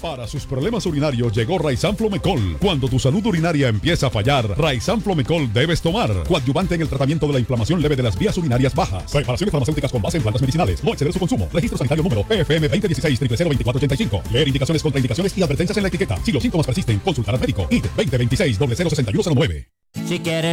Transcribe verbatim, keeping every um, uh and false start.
Para sus problemas urinarios llegó Raizan Flomecol. Cuando tu salud urinaria empieza a fallar, Raizan Flomecol debes tomar. Coadyuvante en el tratamiento de la inflamación leve de las vías urinarias bajas. Preparaciones farmacéuticas con base en plantas medicinales. No exceder su consumo. Registro sanitario número P F M veinte dieciséis cero cero veinticuatro ochenta y cinco. Leer indicaciones, contraindicaciones y advertencias en la etiqueta. Si los síntomas persisten, consultar al médico. I D veinte veintiséis cero cero sesenta y uno cero nueve. Si quieres